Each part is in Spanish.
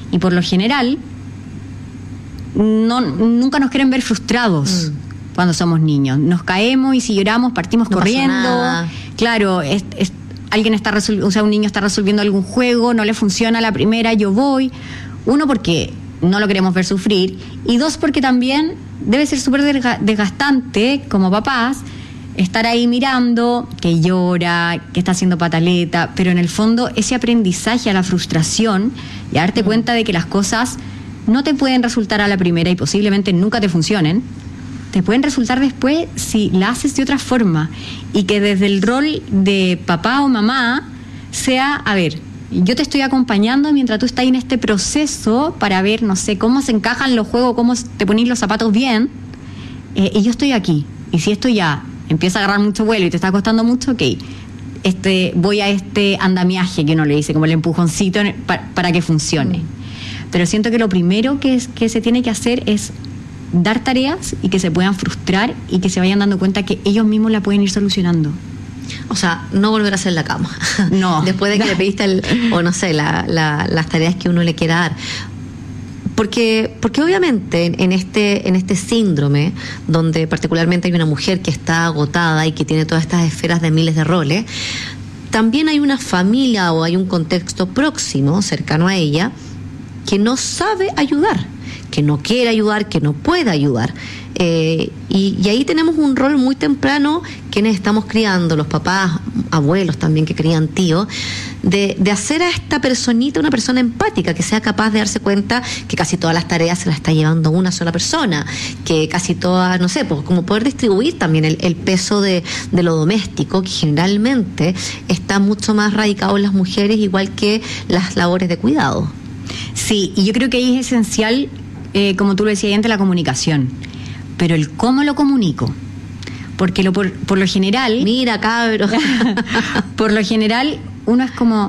Y por lo general, nunca nos quieren ver frustrados cuando somos niños. Nos caemos y si lloramos partimos corriendo. Claro, un niño está resolviendo algún juego, no le funciona a la primera, yo voy. Uno, porque no lo queremos ver sufrir, y dos, porque también debe ser súper desgastante como papás estar ahí mirando que llora, que está haciendo pataleta, pero en el fondo ese aprendizaje a la frustración y darte cuenta de que las cosas no te pueden resultar a la primera y posiblemente nunca te funcionen, te pueden resultar después si la haces de otra forma, y que desde el rol de papá o mamá sea, a ver, yo te estoy acompañando mientras tú estás en este proceso para ver, no sé, cómo se encajan los juegos, cómo te pones los zapatos bien, y yo estoy aquí. Y si esto ya empieza a agarrar mucho vuelo y te está costando mucho, ok, voy a este andamiaje que uno le dice, como el empujoncito para que funcione. Pero siento que lo primero que se tiene que hacer es dar tareas y que se puedan frustrar y que se vayan dando cuenta que ellos mismos la pueden ir solucionando. O sea, no volver a hacer la cama. No. Después de que le pediste las tareas que uno le quiera dar. Porque obviamente en este síndrome, donde particularmente hay una mujer que está agotada y que tiene todas estas esferas de miles de roles, también hay una familia o hay un contexto próximo, cercano a ella, que no sabe ayudar, que no quiere ayudar, que no puede ayudar. Y ahí tenemos un rol muy temprano, quienes estamos criando, los papás, abuelos también que crían tíos, de hacer a esta personita una persona empática, que sea capaz de darse cuenta que casi todas las tareas se las está llevando una sola persona, que casi todas, no sé, pues como poder distribuir también el peso de lo doméstico, que generalmente está mucho más radicado en las mujeres, igual que las labores de cuidado. Sí, y yo creo que ahí es esencial, como tú lo decías antes, la comunicación. Pero el cómo lo comunico, porque por lo general... Mira, cabros. Por lo general, uno es como...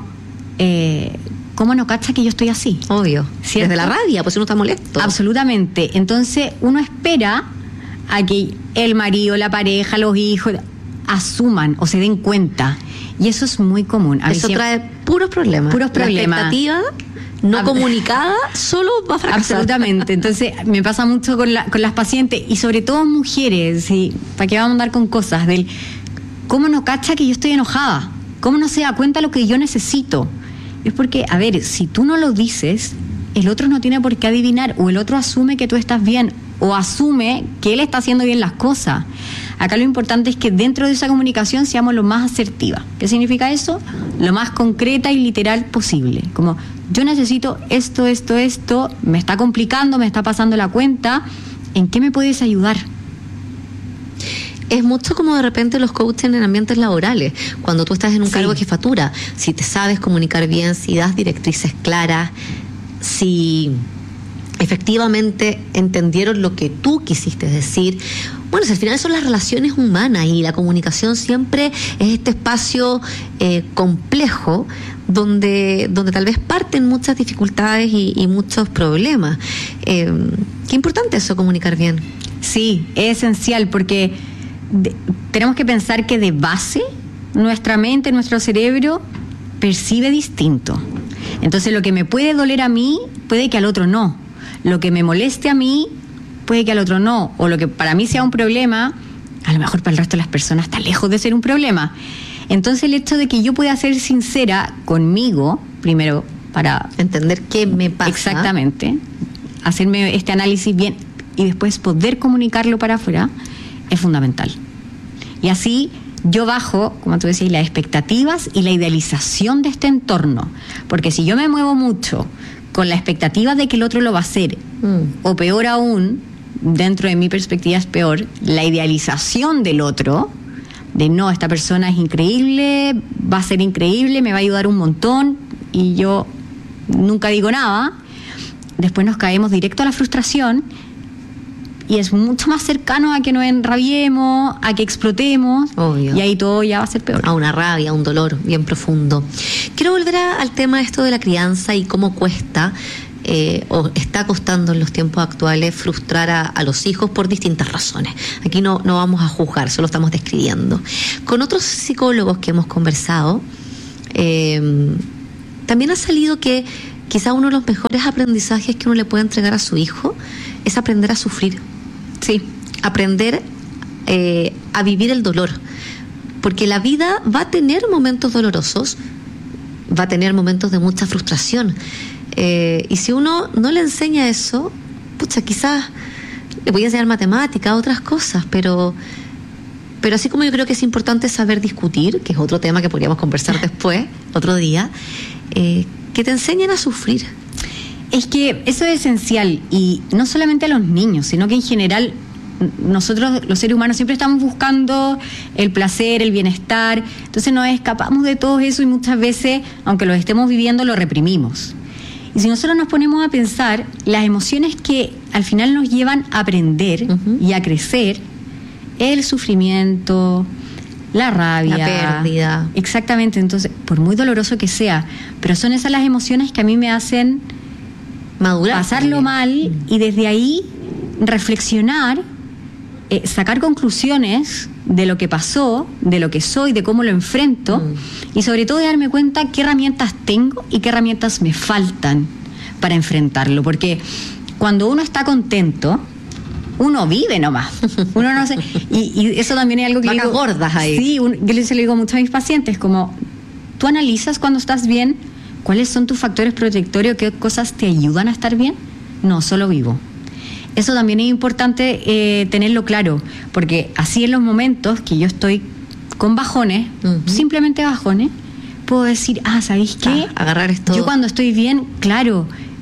¿Cómo no cacha que yo estoy así? Obvio. ¿Cierto? Desde la rabia, pues uno está molesto. Absolutamente. Entonces, uno espera a que el marido, la pareja, los hijos asuman o se den cuenta. Y eso es muy común. Eso trae puros problemas. Puros problemas. La expectativa no comunicada solo va a fracasar. Absolutamente. Entonces me pasa mucho con las pacientes, y sobre todo mujeres, ¿sí? ¿Para qué vamos a andar con cosas? Del ¿cómo no cacha que yo estoy enojada? ¿Cómo no se da cuenta lo que yo necesito? Es porque, a ver, si tú no lo dices, el otro no tiene por qué adivinar, o el otro asume que tú estás bien, o asume que él está haciendo bien las cosas. Acá lo importante es que dentro de esa comunicación seamos lo más asertiva. ¿Qué significa eso? Lo más concreta y literal posible. Como, yo necesito esto, me está complicando, me está pasando la cuenta, ¿en qué me puedes ayudar? Es mucho como de repente los coaches en ambientes laborales, cuando tú estás en un cargo de jefatura, si te sabes comunicar bien, si das directrices claras, si efectivamente entendieron lo que tú quisiste decir. Bueno, si al final son las relaciones humanas, y la comunicación siempre es este espacio complejo donde tal vez parten muchas dificultades y muchos problemas. Qué importante eso, comunicar bien. Sí, es esencial, porque tenemos que pensar que de base nuestra mente, nuestro cerebro percibe distinto. Entonces lo que me puede doler a mí puede que al otro no. Lo que me moleste a mí puede que al otro no. O lo que para mí sea un problema, a lo mejor para el resto de las personas está lejos de ser un problema. Entonces el hecho de que yo pueda ser sincera conmigo, primero para entender qué me pasa. Exactamente. Hacerme este análisis bien y después poder comunicarlo para afuera es fundamental. Y así yo bajo, como tú decías, las expectativas y la idealización de este entorno. Porque si yo me muevo mucho con la expectativa de que el otro lo va a hacer, o peor aún, dentro de mi perspectiva es peor, la idealización del otro, de no, esta persona es increíble, va a ser increíble, me va a ayudar un montón, y yo nunca digo nada, después nos caemos directo a la frustración, y es mucho más cercano a que nos enrabiemos, a que explotemos. Obvio. Y ahí todo ya va a ser peor. A una rabia, a un dolor bien profundo. Quiero volver al tema de esto de la crianza y cómo cuesta o está costando en los tiempos actuales frustrar a los hijos por distintas razones. Aquí no vamos a juzgar, solo estamos describiendo. Con otros psicólogos que hemos conversado, también ha salido que quizá uno de los mejores aprendizajes que uno le puede entregar a su hijo es aprender a sufrir. Sí. Aprender a vivir el dolor. Porque la vida va a tener momentos dolorosos, va a tener momentos de mucha frustración. Y si uno no le enseña eso, pucha, quizás le voy a enseñar matemáticas, otras cosas, pero así como yo creo que es importante saber discutir, que es otro tema que podríamos conversar después, otro día, que te enseñen a sufrir. Es que eso es esencial, y no solamente a los niños, sino que en general nosotros los seres humanos siempre estamos buscando el placer, el bienestar, entonces nos escapamos de todo eso y muchas veces, aunque lo estemos viviendo, lo reprimimos. Y si nosotros nos ponemos a pensar, las emociones que al final nos llevan a aprender y a crecer, el sufrimiento, la rabia, la pérdida. Exactamente, entonces, por muy doloroso que sea, pero son esas las emociones que a mí me hacen madurar, pasarlo mal, y desde ahí reflexionar, sacar conclusiones de lo que pasó, de lo que soy, de cómo lo enfrento, y sobre todo de darme cuenta qué herramientas tengo y qué herramientas me faltan para enfrentarlo, porque cuando uno está contento, uno vive nomás, uno no sé, y eso también es algo que vacas digo, gordas ahí. Sí, yo se lo digo mucho a mis pacientes, como tú analizas cuando estás bien, cuáles son tus factores protectorios, qué cosas te ayudan a estar bien. No, solo vivo. Eso también es importante tenerlo claro, porque así en los momentos que yo estoy con bajones, simplemente bajones, puedo decir, ¿sabéis qué? Agarrar esto. Yo cuando estoy bien, claro,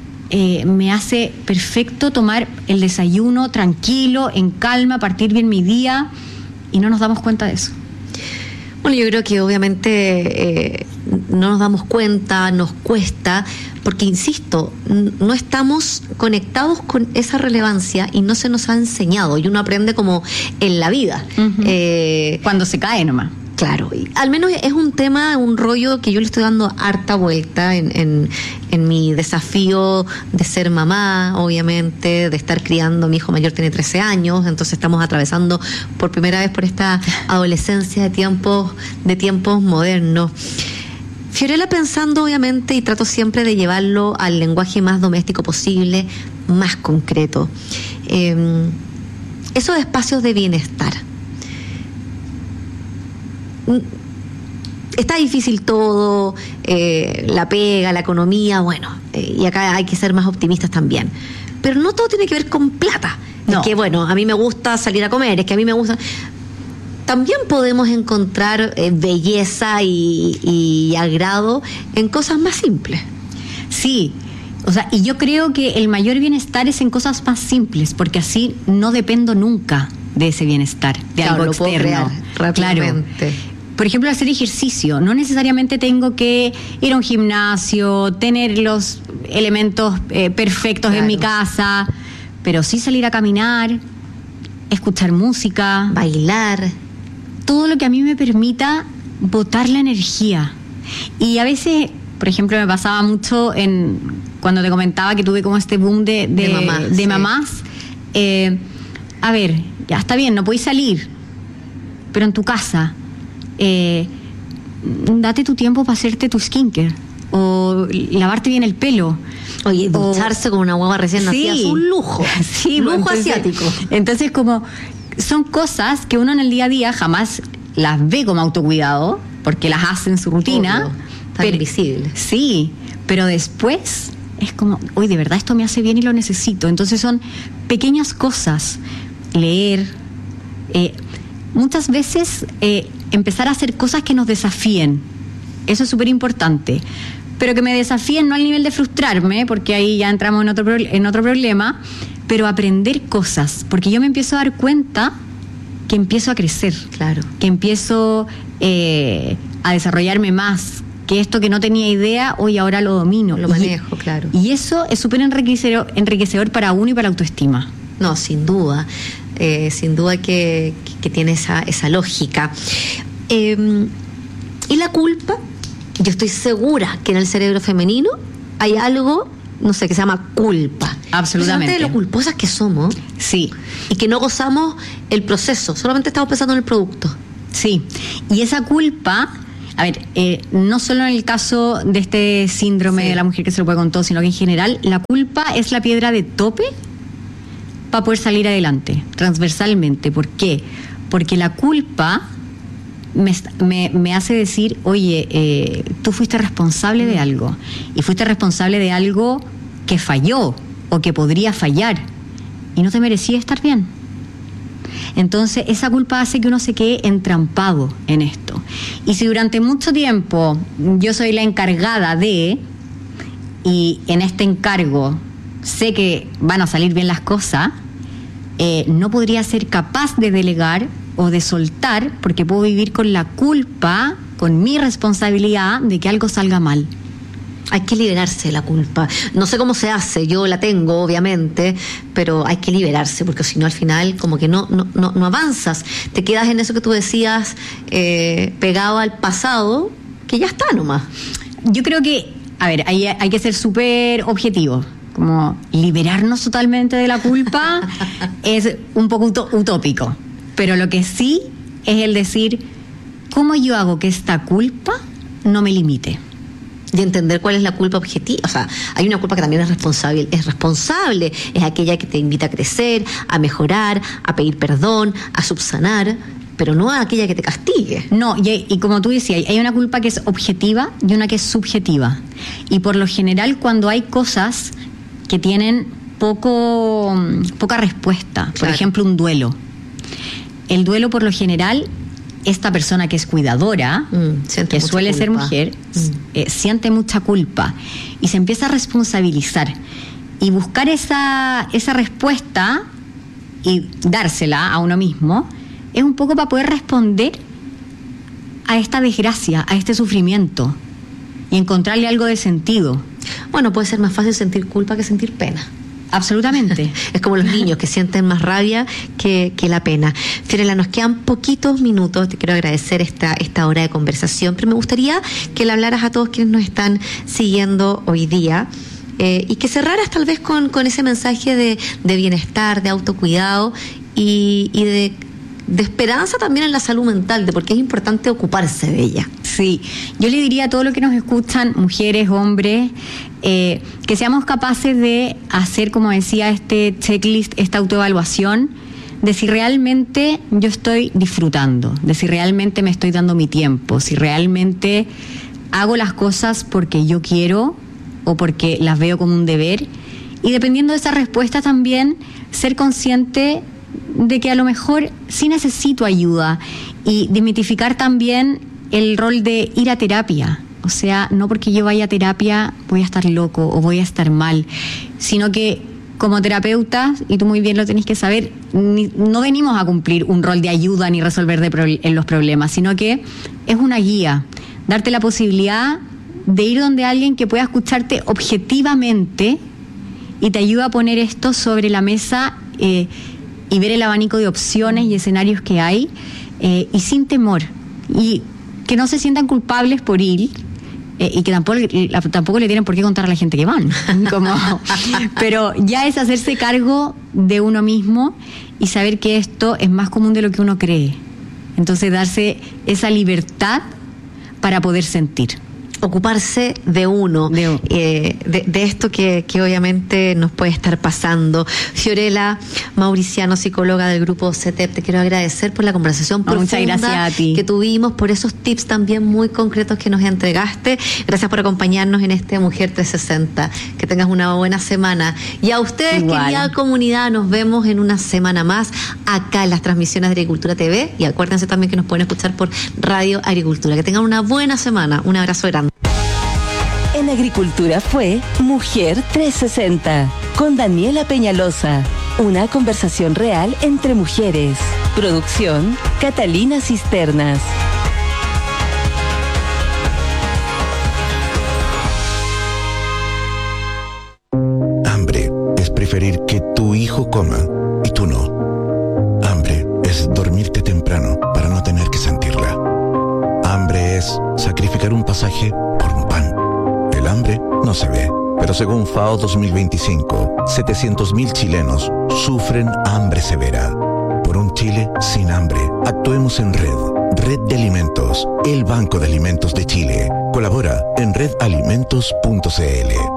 me hace perfecto tomar el desayuno tranquilo, en calma, partir bien mi día, y no nos damos cuenta de eso. Bueno, yo creo que obviamente no nos damos cuenta, nos cuesta, porque insisto, no estamos conectados con esa relevancia y no se nos ha enseñado, y uno aprende como en la vida. Cuando se cae nomás. Claro, y al menos es un tema, un rollo que yo le estoy dando harta vuelta en mi desafío de ser mamá, obviamente, de estar criando. Mi hijo mayor tiene 13 años, entonces estamos atravesando por primera vez por esta adolescencia de tiempos modernos. Fiorella, pensando obviamente, y trato siempre de llevarlo al lenguaje más doméstico posible, más concreto, esos espacios de bienestar. Está difícil todo, la pega, la economía, bueno, y acá hay que ser más optimistas también. Pero no todo tiene que ver con plata. No. Es que, bueno, a mí me gusta salir a comer, es que a mí me gusta... También podemos encontrar belleza y agrado en cosas más simples. Sí, o sea, y yo creo que el mayor bienestar es en cosas más simples, porque así no dependo nunca de ese bienestar, de algo lo externo. Puedo crear rápidamente. Claro. Por ejemplo, hacer ejercicio. No necesariamente tengo que ir a un gimnasio, tener los elementos perfectos en mi casa, pero sí salir a caminar, escuchar música, bailar. Todo lo que a mí me permita botar la energía. Y a veces, por ejemplo, me pasaba mucho cuando te comentaba que tuve como este boom de mamás. A ver, ya está bien, no podéis salir, pero en tu casa, date tu tiempo para hacerte tu skincare o lavarte bien el pelo. Oye, ducharse con una guagua recién nacida es un lujo. Sí, lujo entonces, asiático. Entonces, como son cosas que uno en el día a día jamás las ve como autocuidado, porque las hace en su rutina. Tan invisible. Sí, pero después es como, oye, de verdad esto me hace bien y lo necesito. Entonces son pequeñas cosas. Leer, muchas veces empezar a hacer cosas que nos desafíen. Eso es súper importante. Pero que me desafíen no al nivel de frustrarme, porque ahí ya entramos en otro problema, pero aprender cosas, porque yo me empiezo a dar cuenta que empiezo a crecer, claro, que empiezo a desarrollarme más, que esto que no tenía idea, hoy ahora lo domino. Lo manejo, claro. Y eso es súper enriquecedor para uno y para la autoestima. No, sin duda que tiene esa lógica. Y la culpa, yo estoy segura que en el cerebro femenino hay algo, no sé, que se llama culpa. Absolutamente. De lo culposas que somos. Sí. Y que no gozamos el proceso, solamente estamos pensando en el producto. Sí. Y esa culpa A ver, no solo en el caso de este síndrome de la mujer que se lo puede con todo, sino que en general la culpa es la piedra de tope para poder salir adelante, transversalmente. ¿Por qué? Porque la culpa me hace decir, oye, tú fuiste responsable de algo, y fuiste responsable de algo que falló o que podría fallar, y no te merecía estar bien. Entonces esa culpa hace que uno se quede entrampado en esto. Y si durante mucho tiempo yo soy la encargada de, y en este encargo sé que van a salir bien las cosas, no podría ser capaz de delegar o de soltar, porque puedo vivir con la culpa, con mi responsabilidad de que algo salga mal. Hay que liberarse de la culpa. No sé cómo se hace, yo la tengo, obviamente, pero hay que liberarse, porque si no, al final, como que no avanzas. Te quedas en eso que tú decías, pegado al pasado, que ya está nomás. Yo creo que, a ver, hay que ser súper objetivos. Como liberarnos totalmente de la culpa es un poco utópico. Pero lo que sí es el decir, ¿cómo yo hago que esta culpa no me limite? Y entender cuál es la culpa objetiva. O sea, hay una culpa que también es responsable. Es aquella que te invita a crecer, a mejorar, a pedir perdón, a subsanar, pero no aquella que te castigue. No, y como tú decías, hay una culpa que es objetiva y una que es subjetiva. Y por lo general, cuando hay cosas que tienen poca respuesta, por ejemplo, un duelo. El duelo, por lo general, esta persona que es cuidadora, que suele ser mujer, siente mucha culpa y se empieza a responsabilizar y buscar esa respuesta y dársela a uno mismo es un poco para poder responder a esta desgracia, a este sufrimiento y encontrarle algo de sentido. Bueno, puede ser más fácil sentir culpa que sentir pena. Absolutamente. Es como los niños que sienten más rabia que la pena. Fiorella, nos quedan poquitos minutos. Te quiero agradecer esta hora de conversación, pero me gustaría que le hablaras a todos quienes nos están siguiendo hoy día y que cerraras tal vez con ese mensaje de bienestar, de autocuidado y de esperanza también en la salud mental, de por qué es importante ocuparse de ella. Sí, yo le diría a todos los que nos escuchan, mujeres, hombres, que seamos capaces de hacer, como decía, este checklist, esta autoevaluación, de si realmente yo estoy disfrutando, de si realmente me estoy dando mi tiempo, si realmente hago las cosas porque yo quiero o porque las veo como un deber. Y dependiendo de esa respuesta también, ser consciente de que a lo mejor sí necesito ayuda y desmitificar también el rol de ir a terapia. O sea, no porque yo vaya a terapia voy a estar loco o voy a estar mal, sino que como terapeutas, y tú muy bien lo tenés que saber, no venimos a cumplir un rol de ayuda ni resolver los problemas, sino que es una guía, darte la posibilidad de ir donde alguien que pueda escucharte objetivamente y te ayuda a poner esto sobre la mesa y ver el abanico de opciones y escenarios que hay, y sin temor, y que no se sientan culpables por ir, y que tampoco le tienen por qué contar a la gente que van. Pero ya es hacerse cargo de uno mismo y saber que esto es más común de lo que uno cree. Entonces darse esa libertad para poder sentir. Ocuparse de uno, de esto que obviamente nos puede estar pasando. Fiorella Mauriciano, psicóloga del grupo CETEP, te quiero agradecer por la conversación profunda. Muchas gracias a ti. Que tuvimos, por esos tips también muy concretos que nos entregaste. Gracias por acompañarnos en este Mujer 360. Que tengas una buena semana. Y a ustedes, querida comunidad, nos vemos en una semana más acá en las transmisiones de Agricultura TV. Y acuérdense también que nos pueden escuchar por Radio Agricultura. Que tengan una buena semana. Un abrazo grande. En Agricultura fue Mujer 360 con Daniela Peñalosa. Una conversación real entre mujeres. Producción Catalina Cisternas. Hambre es preferir que tu hijo coma y tú no. Hambre es dormirte temprano para no tener que sentirla. Hambre es sacrificar un pasaje por un pan. El hambre no se ve, pero según FAO 2025, 700.000 chilenos sufren hambre severa. Por por un Chile sin hambre. Actuemos en red. Red de Alimentos, el Banco de Alimentos de Chile. Colabora en redalimentos.cl.